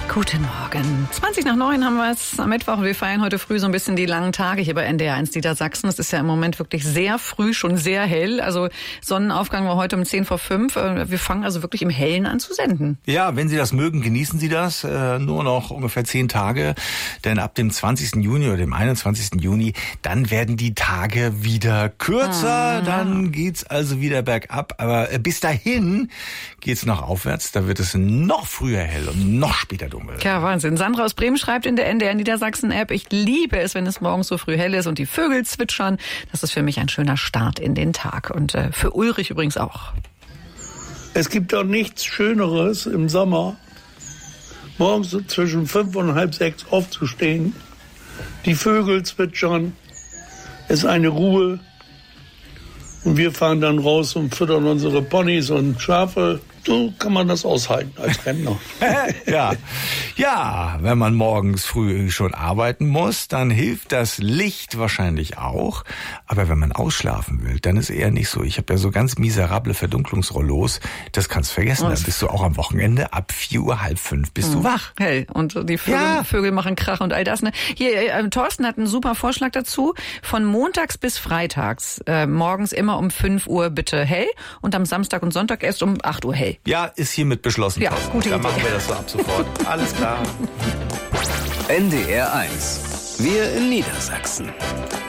Guten Morgen. 20:20 haben wir es am Mittwoch. Wir feiern heute früh so ein bisschen die langen Tage hier bei NDR 1 Niedersachsen. Es ist ja im Moment wirklich sehr früh, schon sehr hell. Also Sonnenaufgang war heute um 4:50. Wir fangen also wirklich im Hellen an zu senden. Ja, wenn Sie das mögen, genießen Sie das. Nur noch ungefähr 10 Tage. Denn ab dem 20. Juni oder dem 21. Juni, dann werden die Tage wieder kürzer. Dann geht's also wieder bergab. Aber bis dahin geht's noch aufwärts. Da wird es noch früher hell und noch später dunkel. Ja, Wahnsinn. Sandra aus Bremen schreibt in der NDR Niedersachsen-App: Ich liebe es, wenn es morgens so früh hell ist und die Vögel zwitschern. Das ist für mich ein schöner Start in den Tag. Und für Ulrich übrigens auch. Es gibt doch nichts Schöneres im Sommer, morgens so zwischen 5 und halb 6 aufzustehen. Die Vögel zwitschern, es ist eine Ruhe. Und wir fahren dann raus und füttern unsere Ponys und Schafe. So kann man das aushalten als Rentner. Ja, wenn man morgens früh schon arbeiten muss, dann hilft das Licht wahrscheinlich auch. Aber wenn man ausschlafen will, dann ist eher nicht so. Ich habe ja so ganz miserable Verdunklungsrollos. Das kannst du vergessen. Dann bist du auch am Wochenende ab 4 Uhr, halb 5 bist du wach. Hell. Und die Vögel machen Krach und all das. Ne? Hier, Thorsten hat einen super Vorschlag dazu. Von montags bis freitags morgens immer um 5 Uhr bitte hell und am Samstag und Sonntag erst um 8 Uhr hell. Ja, ist hiermit beschlossen. Ja, gute Dann Idee. machen wir das so ab sofort. Alles klar. NDR 1. Wir in Niedersachsen.